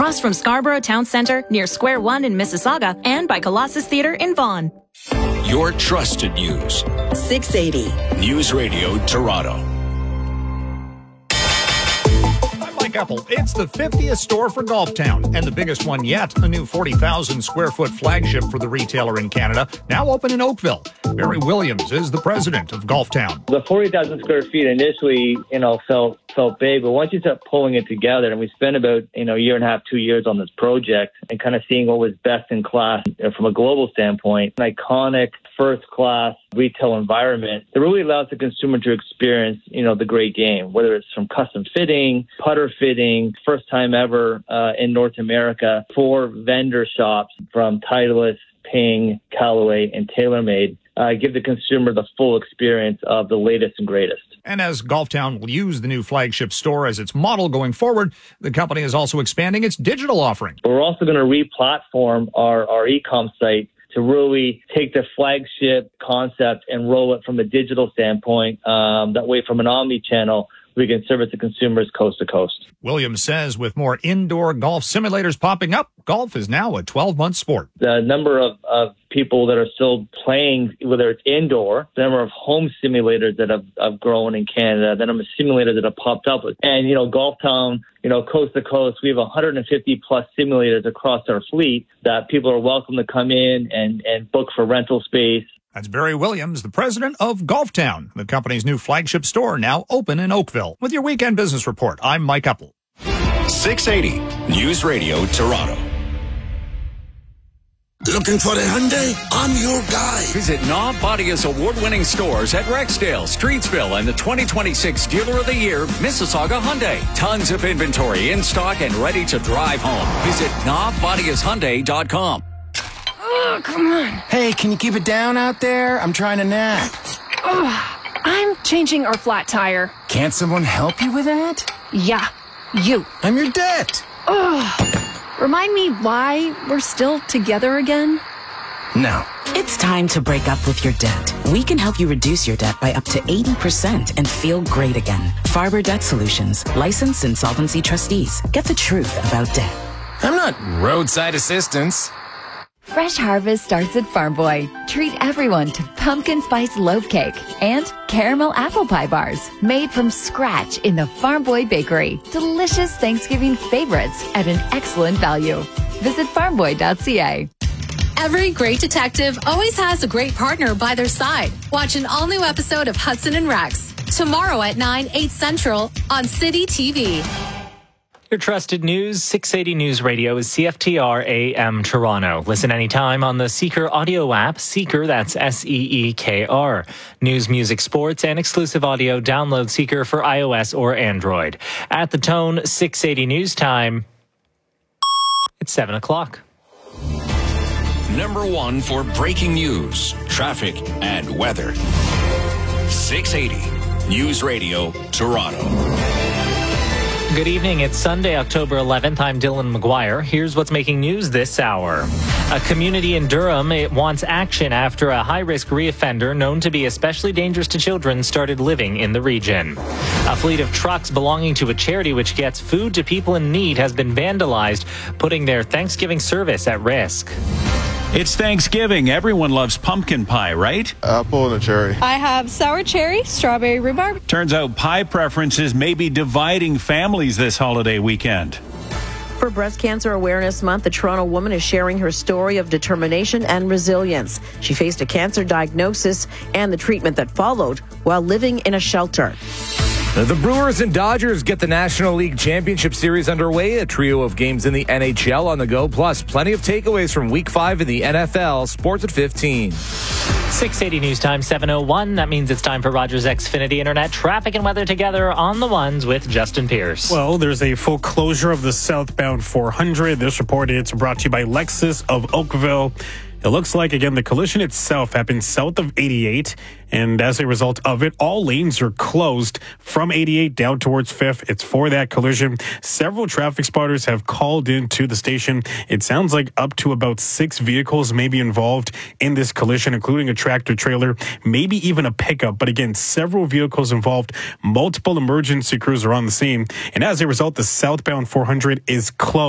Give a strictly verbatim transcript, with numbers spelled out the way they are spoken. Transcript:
across from Scarborough Town Centre, near Square One in Mississauga, and by Colossus Theatre in Vaughan. Your trusted news. six eighty. News Radio Toronto. Mike Epple. It's the fiftieth store for Golf Town, and the biggest one yet, a new forty thousand square foot flagship for the retailer in Canada, now open in Oakville. Barry Williams is the president of Golf Town. The forty thousand square feet initially, you know, felt felt big, but once you start pulling it together, and we spent about, you know, a year and a half, two years on this project, and kind of seeing what was best in class from a global standpoint, an iconic first-class retail environment that really allows the consumer to experience, you know, the great game, whether it's from custom fitting, putter fitting, first time ever uh, in North America, four vendor shops from Titleist, Ping, Callaway, and TaylorMade. Uh, give the consumer the full experience of the latest and greatest. And as Golf Town will use the new flagship store as its model going forward, the company is also expanding its digital offering. We're also going to re-platform our, our e-com site to really take the flagship concept and roll it from a digital standpoint. Um, that way, from an omni-channel, we can service the consumers coast to coast. Williams says with more indoor golf simulators popping up, golf is now a twelve-month sport. The number of, of people that are still playing, whether it's indoor, the number of home simulators that have, have grown in Canada, the number of simulators that have popped up. And, you know, Golf Town, you know, coast to coast, we have one hundred fifty plus simulators across our fleet that people are welcome to come in and, and book for rental space. That's Barry Williams, the president of Golf Town, the company's new flagship store now open in Oakville. With your Weekend Business Report, I'm Mike Epple. six eighty News Radio Toronto. Looking for a Hyundai? I'm your guy. Visit Knob Bodia's award-winning stores at Rexdale, Streetsville, and the twenty twenty-six Dealer of the Year, Mississauga Hyundai. Tons of inventory in stock and ready to drive home. Visit knob bodias hyundai dot com. Oh, come on. Hey, can you keep it down out there? I'm trying to nap. Oh, I'm changing our flat tire. Can't someone help you with that? Yeah, you. I'm your debt. Oh, remind me why we're still together again? No. It's time to break up with your debt. We can help you reduce your debt by up to eighty percent and feel great again. Farber Debt Solutions, licensed insolvency trustees. Get the truth about debt. I'm not roadside assistance. Fresh Harvest starts at Farm Boy. Treat everyone to pumpkin spice loaf cake and caramel apple pie bars made from scratch in the Farm Boy Bakery. Delicious Thanksgiving favorites at an excellent value. Visit farm boy dot c a. Every great detective always has a great partner by their side. Watch an all-new episode of Hudson and Rex tomorrow at nine, eight Central on City T V. Your trusted news, six eighty News Radio is C F T R A M Toronto. Listen anytime on the Seeker audio app. Seeker, that's S E E K R. News, music, sports, and exclusive audio. Download Seeker for iOS or Android. At the tone, six eighty News Time. It's seven o'clock. Number one for breaking news, traffic, and weather. six eighty News Radio Toronto. Good evening. It's Sunday, October eleventh. I'm Dylan McGuire. Here's what's making news this hour. A community in Durham it wants action after a high-risk reoffender known to be especially dangerous to children started living in the region. A fleet of trucks belonging to a charity which gets food to people in need has been vandalized, putting their Thanksgiving service at risk. It's Thanksgiving. Everyone loves pumpkin pie, right? Apple and a cherry. I have sour cherry, strawberry rhubarb. Turns out pie preferences may be dividing families this holiday weekend. For Breast Cancer Awareness Month, the Toronto woman is sharing her story of determination and resilience. She faced a cancer diagnosis and the treatment that followed while living in a shelter. The Brewers and Dodgers get the National League Championship Series underway. A trio of games in the N H L on the go, plus plenty of takeaways from Week five in the N F L. Sports at fifteen. six eighty News Time, seven oh one. That means it's time for Rogers Xfinity Internet traffic and weather together on the ones with Justin Pierce. Well, there's a full closure of the southbound four hundred. This report is brought to you by Lexus of Oakville. It looks like, again, the collision itself happened south of eighty-eight, and as a result of it, all lanes are closed from eighty-eight down towards fifth. It's for that collision. Several traffic spotters have called into the station. It sounds like up to about six vehicles may be involved in this collision, including a tractor trailer, maybe even a pickup. But again, several vehicles involved. Multiple emergency crews are on the scene, and as a result, the southbound four hundred is closed.